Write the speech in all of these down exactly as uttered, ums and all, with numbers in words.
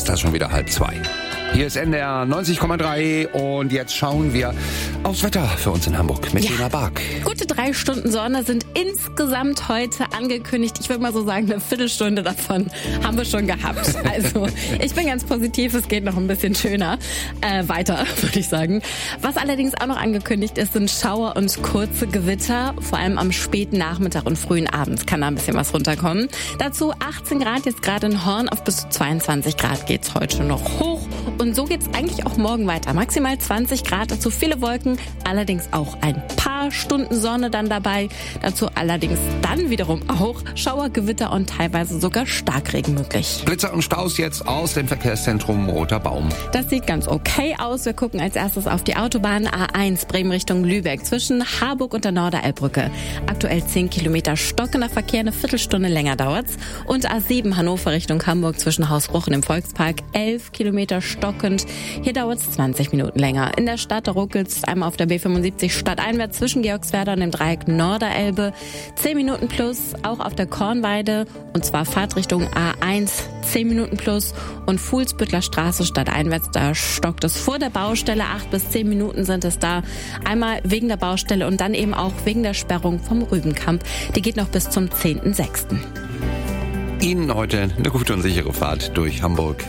ist das schon wieder halb zwei. Hier ist N D R neunzig Komma drei und jetzt schauen wir aufs Wetter für uns in Hamburg mit ja. Lena Bark. Gute drei Stunden Sonne sind insgesamt heute angekündigt. Ich würde mal so sagen, eine Viertelstunde davon haben wir schon gehabt. Also ich bin ganz positiv, es geht noch ein bisschen schöner äh, weiter, würde ich sagen. Was allerdings auch noch angekündigt ist, sind Schauer und kurze Gewitter. Vor allem am späten Nachmittag und frühen Abends kann da ein bisschen was runterkommen. Dazu achtzehn Grad jetzt gerade in Horn, auf bis zu zweiundzwanzig Grad geht's heute noch hoch. Und so geht's eigentlich auch morgen weiter. Maximal zwanzig Grad, dazu viele Wolken, allerdings auch ein paar Stunden Sonne dann dabei. Dazu allerdings dann wiederum auch Schauer, Gewitter und teilweise sogar Starkregen möglich. Blitzer und Staus jetzt aus dem Verkehrszentrum Roter Baum. Das sieht ganz okay aus. Wir gucken als erstes auf die Autobahn A eins Bremen Richtung Lübeck zwischen Harburg und der Norderelbbrücke. Aktuell zehn Kilometer stockender Verkehr, eine Viertelstunde länger dauert's. Und A sieben Hannover Richtung Hamburg zwischen Hausbruch und dem Volkspark elf Kilometer stockend. Hier dauert es zwanzig Minuten länger. In der Stadt ruckelt es einmal auf der B fünfundsiebzig stadteinwärts zwischen Georgswerda und dem Dreieck Norderelbe. zehn Minuten plus, auch auf der Kornweide. Und zwar Fahrtrichtung A eins, zehn Minuten plus. Und Fuhlsbüttler Straße stadteinwärts, da stockt es vor der Baustelle. acht bis zehn Minuten sind es da. Einmal wegen der Baustelle und dann eben auch wegen der Sperrung vom Rübenkamp. Die geht noch bis zum zehnten sechsten Ihnen heute eine gute und sichere Fahrt durch Hamburg.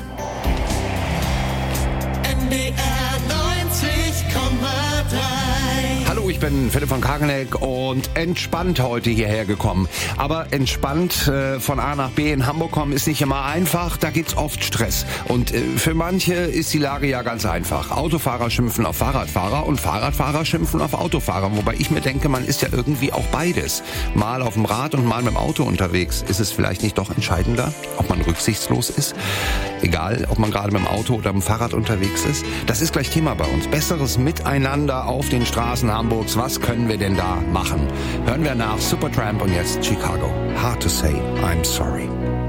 Hallo, ich bin Philipp von Kageneck und entspannt heute hierher gekommen. Aber entspannt äh, von A nach B in Hamburg kommen ist nicht immer einfach, da gibt's oft Stress. Und äh, für manche ist die Lage ja ganz einfach. Autofahrer schimpfen auf Fahrradfahrer und Fahrradfahrer schimpfen auf Autofahrer. Wobei ich mir denke, man ist ja irgendwie auch beides. Mal auf dem Rad und mal mit dem Auto unterwegs. Ist es vielleicht nicht doch entscheidender, ob man rücksichtslos ist? Egal, ob man gerade mit dem Auto oder mit dem Fahrrad unterwegs ist. Das ist gleich Thema bei uns. Besseres Miteinander auf den Straßen Hamburgs. Was können wir denn da machen? Hören wir nach Supertramp und jetzt Chicago. Hard to say, I'm sorry.